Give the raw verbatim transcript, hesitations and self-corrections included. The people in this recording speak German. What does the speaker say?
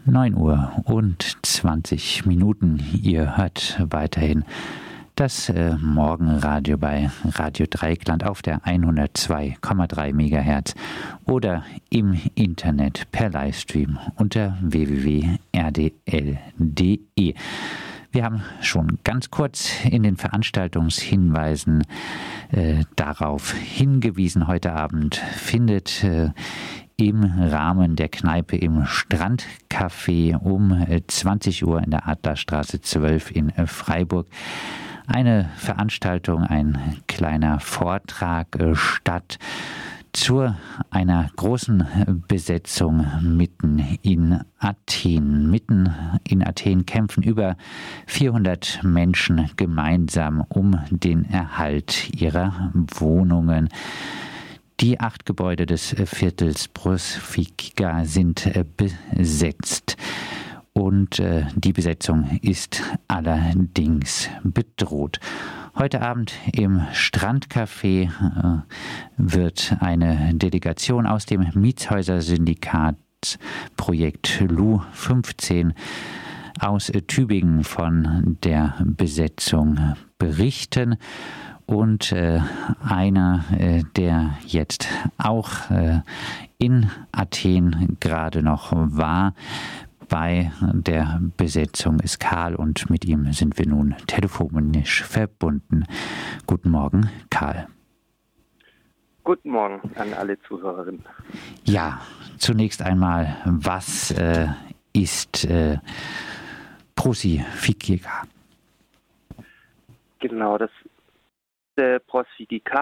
neun Uhr und zwanzig Minuten. Ihr hört weiterhin das äh, Morgenradio bei Radio Dreieckland auf der hundertzwei Komma drei Megahertz oder im Internet per Livestream unter w w w punkt r d l punkt d e. Wir haben schon ganz kurz in den Veranstaltungshinweisen äh, darauf hingewiesen. Heute Abend findet äh, im Rahmen der Kneipe im Strandcafé um äh, zwanzig Uhr in der Adlerstraße zwölf in äh, Freiburg eine Veranstaltung, ein kleiner Vortrag äh, statt zu einer großen Besetzung mitten in Athen. Mitten in Athen kämpfen über vierhundert Menschen gemeinsam um den Erhalt ihrer Wohnungen. Die acht Gebäude des Viertels Prosfikika sind besetzt. Und äh, die Besetzung ist allerdings bedroht. Heute Abend im Strandcafé äh, wird eine Delegation aus dem Mietshäuser-Syndikatsprojekt L U fünfzehn aus äh, Tübingen von der Besetzung berichten. Und äh, einer, äh, der jetzt auch äh, in Athen gerade noch war, bei der Besetzung ist Karl und mit ihm sind wir nun telefonisch verbunden. Guten Morgen, Karl. Guten Morgen an alle Zuhörerinnen. Ja, zunächst einmal, was äh, ist äh, Prosfikika? Genau, das äh, Prosfikika